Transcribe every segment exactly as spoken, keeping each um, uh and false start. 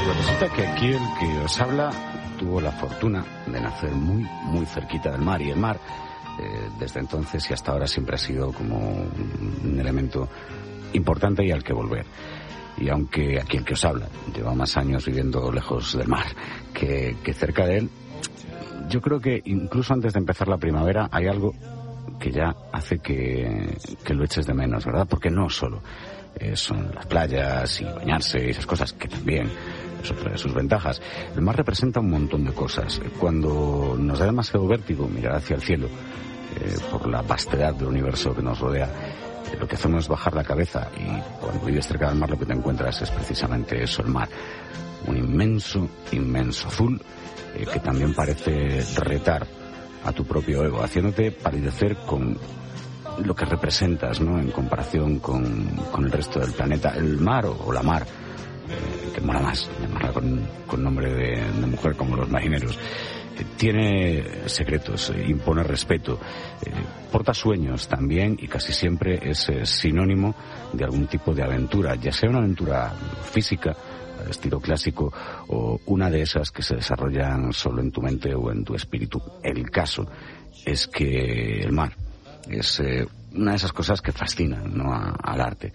Resulta que aquí el que os habla tuvo la fortuna de nacer muy, muy cerquita del mar, y el mar, eh, desde entonces y hasta ahora, siempre ha sido como un elemento importante y al que volver. Y aunque aquí el que os habla lleva más años viviendo lejos del mar que, que cerca de él, yo creo que incluso antes de empezar la primavera hay algo que ya hace que, que lo eches de menos, ¿verdad? Porque no solo eh, son las playas y bañarse y esas cosas, que también es otra de sus ventajas. El mar representa un montón de cosas. Cuando nos da demasiado vértigo mirar hacia el cielo, eh, por la vastedad del universo que nos rodea, eh, lo que hacemos es bajar la cabeza, y cuando vives cerca del mar lo que te encuentras es precisamente eso, el mar. Un inmenso, inmenso azul, eh, que también parece retar a tu propio ego, haciéndote palidecer con lo que representas, ¿no?, en comparación con, con el resto del planeta. El mar o, o la mar, eh, que mola más llamarla con, con nombre de, de mujer, como los marineros, eh, tiene secretos, eh, impone respeto, eh, porta sueños también, y casi siempre es eh, sinónimo de algún tipo de aventura, ya sea una aventura física, estilo clásico, o una de esas que se desarrollan solo en tu mente o en tu espíritu. El caso es que el mar es eh, una de esas cosas que fascinan, ¿no?, a, al arte.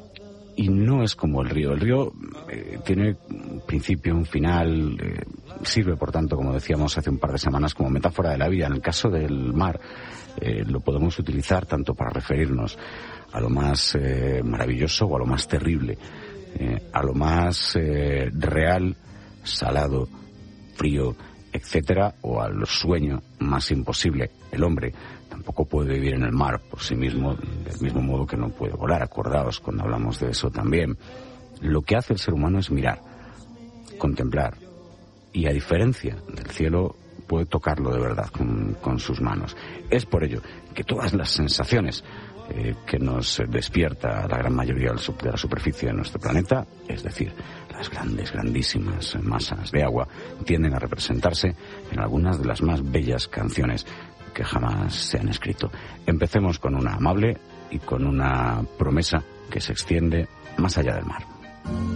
Y no es como el río. El río eh, tiene un principio, un final, eh, sirve, por tanto, como decíamos hace un par de semanas, como metáfora de la vida. En el caso del mar, eh, lo podemos utilizar tanto para referirnos a lo más eh, maravilloso o a lo más terrible, eh, a lo más eh, real, salado, frío, etcétera, o al sueño más imposible. El hombre tampoco puede vivir en el mar por sí mismo, del mismo modo que no puede volar. Acordaos cuando hablamos de eso también. Lo que hace el ser humano es mirar, contemplar, y a diferencia del cielo puede tocarlo de verdad con, con sus manos. Es por ello que todas las sensaciones eh, que nos despierta la gran mayoría de la superficie de nuestro planeta, es decir, las grandes, grandísimas masas de agua, tienden a representarse en algunas de las más bellas canciones que jamás se han escrito. Empecemos con una amable y con una promesa que se extiende más allá del mar.